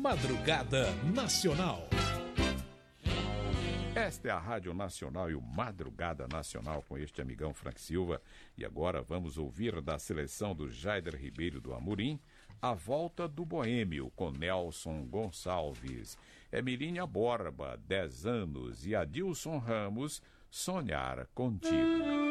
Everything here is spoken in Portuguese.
Madrugada Nacional. Esta é a Rádio Nacional e o Madrugada Nacional com este amigão Frank Silva. E agora vamos ouvir da seleção do Jaider Ribeiro do Amorim, A Volta do Boêmio, com Nelson Gonçalves, Emilinha Borba, 10 anos, e Adilson Ramos, Sonhar Contigo.